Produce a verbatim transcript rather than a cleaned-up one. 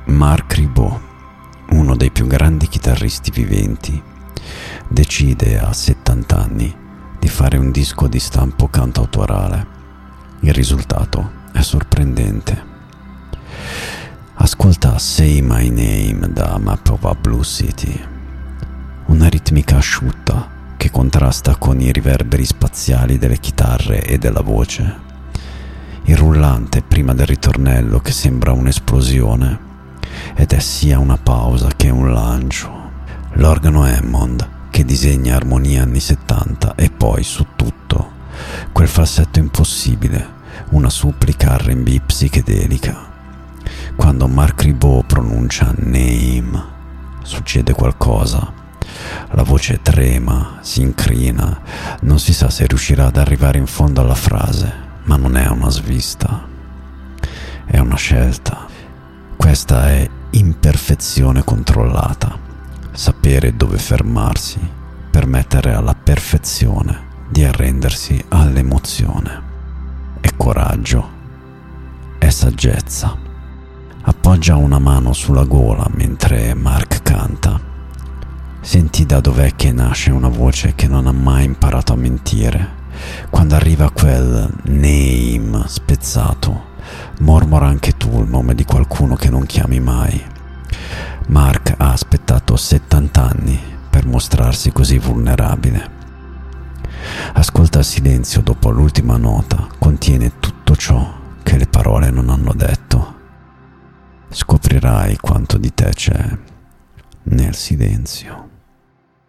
Marc Ribot, uno dei più grandi chitarristi viventi, decide a settanta anni di fare un disco di stampo cantautorale. Il risultato è sorprendente. Ascolta Say My Name da Map of a Blue City, una ritmica asciutta che contrasta con i riverberi spaziali delle chitarre e della voce, il rullante prima del ritornello che sembra un'esplosione ed è sia una pausa che un lancio, l'organo Hammond che disegna armonie anni settanta e poi su tutto quel falsetto impossibile, una supplica R and B psichedelica. Quando Marc Ribot pronuncia Name succede qualcosa, la voce trema, si incrina, non si sa se riuscirà ad arrivare in fondo alla frase, ma non è una svista, è una scelta. Questa è imperfezione controllata, sapere dove fermarsi, permettere alla perfezione di arrendersi all'emozione. È coraggio, è saggezza. Appoggia una mano sulla gola mentre Marc canta. Senti da dov'è che nasce una voce che non ha mai imparato a mentire. Quando arriva quel name spezzato, mormora anche tu il nome di qualcuno che non chiami mai. Marc ha aspettato settanta anni per mostrarsi così vulnerabile. Ascolta il silenzio dopo l'ultima nota, contiene tutto ciò che le parole non hanno detto. Scoprirai quanto di te c'è nel silenzio.